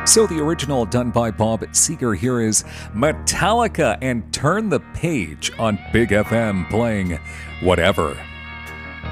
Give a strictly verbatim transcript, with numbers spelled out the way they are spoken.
So the original done by Bob Seger here is Metallica and Turn the Page on Big F M playing Whatever.